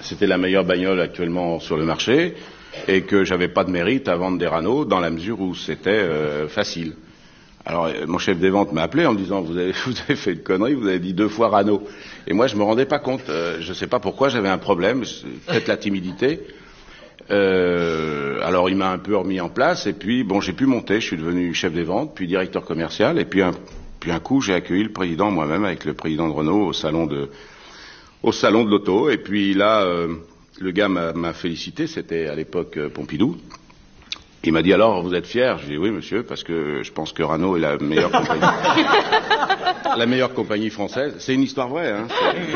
c'était la meilleure bagnole actuellement sur le marché et que j'avais pas de mérite à vendre des Renault dans la mesure où c'était facile. Alors mon chef des ventes m'a appelé en me disant vous avez fait une connerie, vous avez dit 2 fois Renault. Et moi je me rendais pas compte, je sais pas pourquoi j'avais un problème, peut-être la timidité. Alors il m'a un peu remis en place et puis bon j'ai pu monter, je suis devenu chef des ventes, puis directeur commercial et puis un coup j'ai accueilli le président moi-même avec le président de Renault au salon de l'auto et puis là le gars m'a félicité, c'était à l'époque Pompidou. Il m'a dit alors vous êtes fier? J'ai dit oui monsieur parce que je pense que Renault est la meilleure compagnie la meilleure compagnie française. C'est une histoire vraie hein.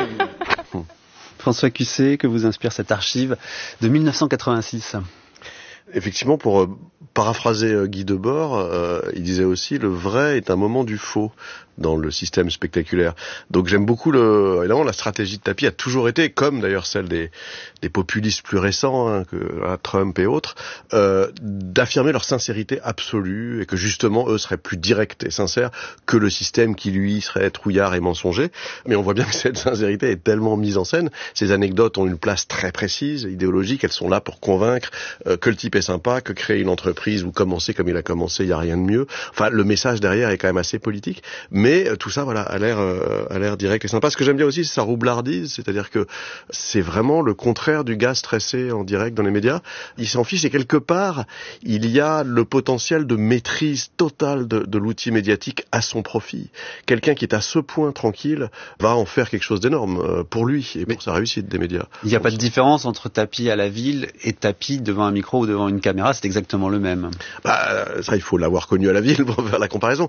François Cussé, que vous inspire cette archive de 1986? Effectivement, pour paraphraser Guy Debord, il disait aussi le vrai est un moment du faux dans le système spectaculaire. Donc j'aime beaucoup évidemment la stratégie de Tapie a toujours été, comme d'ailleurs celle des populistes plus récents, hein, que Trump et autres, d'affirmer leur sincérité absolue et que justement eux seraient plus directs et sincères que le système qui lui serait trouillard et mensonger. Mais on voit bien que cette sincérité est tellement mise en scène, ces anecdotes ont une place très précise, idéologique, elles sont là pour convaincre que le type est sympa, que créer une entreprise ou commencer comme il a commencé, il n'y a rien de mieux. Enfin, le message derrière est quand même assez politique, mais tout ça, voilà, a l'air direct et sympa. Ce que j'aime bien aussi, c'est sa roublardise, c'est-à-dire que c'est vraiment le contraire du gars stressé en direct dans les médias. Il s'en fiche et quelque part, il y a le potentiel de maîtrise totale de l'outil médiatique à son profit. Quelqu'un qui est à ce point tranquille va en faire quelque chose d'énorme pour lui et pour sa réussite des médias. Il n'y a pas de différence entre Tapie à la ville et Tapie devant un micro ou devant une caméra, c'est exactement le même. Ça, il faut l'avoir connu à la ville pour faire la comparaison.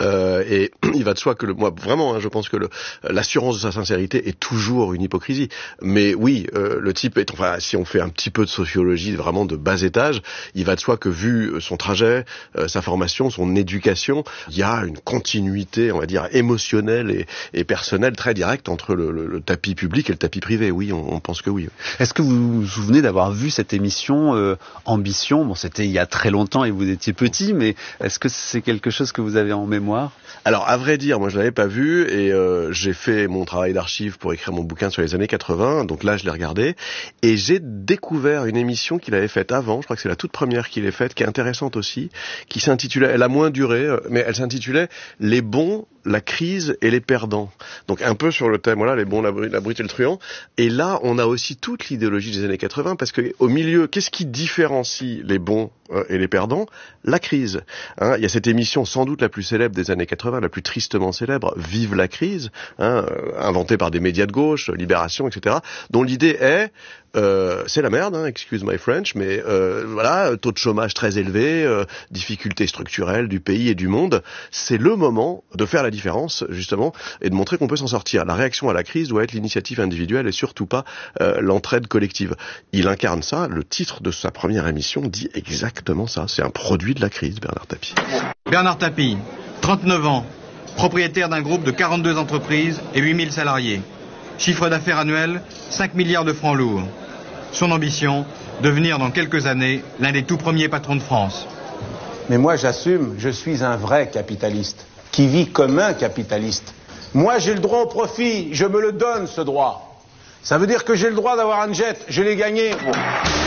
Et il va de soi que moi, vraiment, hein, je pense que l'assurance de sa sincérité est toujours une hypocrisie. Mais oui, le type est, enfin, si on fait un petit peu de sociologie, vraiment de bas étage, il va de soi que vu son trajet, sa formation, son éducation, il y a une continuité, on va dire, émotionnelle et personnelle très directe entre le tapis public et le tapis privé. Oui, on pense que oui. Est-ce que vous vous souvenez d'avoir vu cette émission Ambition? Bon, c'était il y a très longtemps et vous étiez petit, mais est-ce que c'est quelque chose que vous avez en mémoire? Alors, à vrai dire, moi je l'avais pas vu et j'ai fait mon travail d'archive pour écrire mon bouquin sur les années 80, donc là je l'ai regardé et j'ai découvert une émission qu'il avait faite avant, je crois que c'est la toute première qu'il ait faite, qui est intéressante aussi, qui s'intitulait, elle a moins duré, mais elle s'intitulait « Les bons, la crise et les perdants ». Donc un peu sur le thème, voilà, les bons, la brute et le truand. Et là, on a aussi toute l'idéologie des années 80, parce que au milieu, qu'est-ce qui différencie les bons et les perdants? La crise. Hein, il y a cette émission sans doute la plus célèbre des années 80, la plus tristement célèbre, Vive la crise, hein, inventée par des médias de gauche, Libération, etc., dont l'idée est c'est la merde, hein, excuse my French, mais voilà, taux de chômage très élevé, difficultés structurelles du pays et du monde. C'est le moment de faire la différence, justement, et de montrer qu'on peut s'en sortir. La réaction à la crise doit être l'initiative individuelle et surtout pas l'entraide collective. Il incarne ça, le titre de sa première émission dit exactement ça. C'est un produit de la crise, Bernard Tapie. Bernard Tapie, 39 ans, propriétaire d'un groupe de 42 entreprises et 8000 salariés. Chiffre d'affaires annuel, 5 milliards de francs lourds. Son ambition, devenir dans quelques années l'un des tout premiers patrons de France. Mais moi j'assume, je suis un vrai capitaliste, qui vit comme un capitaliste. Moi j'ai le droit au profit, je me le donne ce droit. Ça veut dire que j'ai le droit d'avoir un jet, je l'ai gagné.